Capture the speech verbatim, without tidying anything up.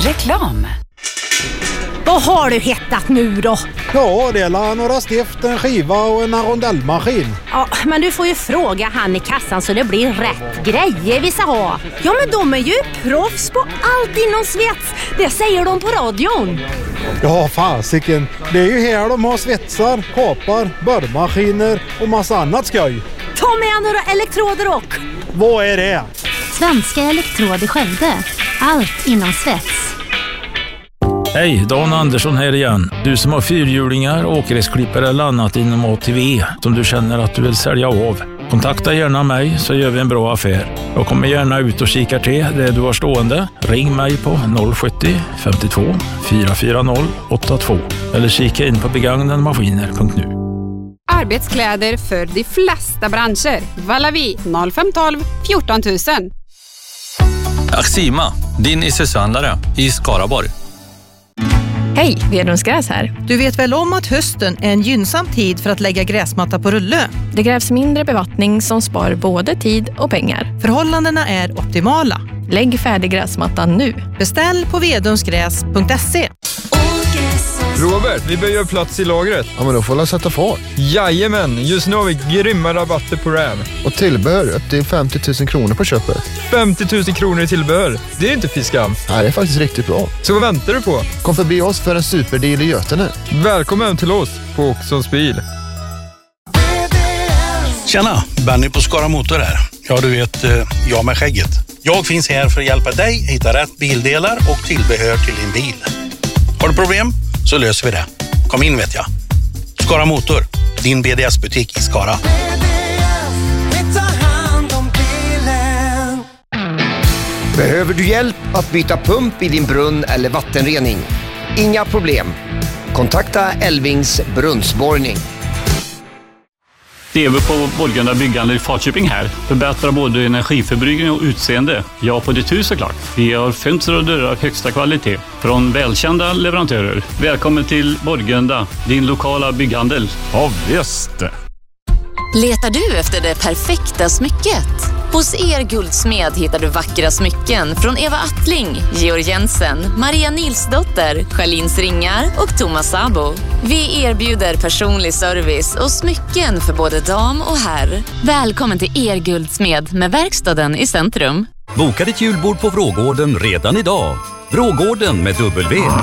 Reklam. Vad har du hittat nu då? Ja, det är några stift, en skiva och en rondellmaskin. Ja, men du får ju fråga han i kassan så det blir rätt grejer vi ska ha. Ja, men de är ju proffs på allt inom svets. Det säger de på radion. Ja, fasiken. Det är ju här de har svetsar, kapar, borrmaskiner och massa annat skoj. Ta med några elektroder och... Vad är det? Svenska Elektrod i Skövde. Allt inom svets. Hej, Dan Andersson här igen. Du som har fyrhjulingar, åkgräsklippare eller annat inom A T V som du känner att du vill sälja av. Kontakta gärna mig så gör vi en bra affär. Jag kommer gärna ut och kikar till det du har stående. Ring mig på noll sjuttio femtiotvå fyra fyra noll åtta två eller kika in på begagnademaskiner punkt nu. Arbetskläder för de flesta branscher. Valavi noll fem ett två fjorton tusen. Axima, din issueshandlare i Skaraborg. Hej, Vedums Gräs här. Du vet väl om att hösten är en gynnsam tid för att lägga gräsmatta på rulle? Det krävs mindre bevattning som spar både tid och pengar. Förhållandena är optimala. Lägg färdig gräsmattan nu. Beställ på vedumsgräs punkt se. Robert, vi behöver plats i lagret. Ja, men då får jag sätta fart. Jajamän, just nu har vi grymma rabatter på Ram. Och tillbehör upp till femtio tusen kronor på köpet. femtio tusen kronor i tillbehör, det är inte fiskam. Nej, det är faktiskt riktigt bra. Så vad väntar du på? Kom förbi oss för en superdeal i Götene. Välkommen till oss på Oxons bil. Tjena, Benny på Skara Motor här. Ja, du vet, jag med skägget. Jag finns här för att hjälpa dig hitta rätt bildelar och tillbehör till din bil. Har du problem så löser vi det. Kom in vet jag. Skara Motor, din B D S-butik i Skara. Behöver du hjälp att byta pump i din brunn eller vattenrening? Inga problem. Kontakta Elvings brunnsborrning. Det är vi på Borgunda byggande i Falköping här. Förbättrar både energiförbrukning och utseende. Ja, på ditt hus såklart. Vi har fönster och dörrar av högsta kvalitet från välkända leverantörer. Välkommen till Borgunda, din lokala bygghandel. Ja, visst. Letar du efter det perfekta smycket? Hos Er Guldsmed hittar du vackra smycken från Eva Attling, Georg Jensen, Maria Nilsdotter, Charlins Ringar och Thomas Sabo. Vi erbjuder personlig service och smycken för både dam och herr. Välkommen till Er Guldsmed med verkstaden i centrum. Boka ditt julbord på Vrågården redan idag. Vrågården med W.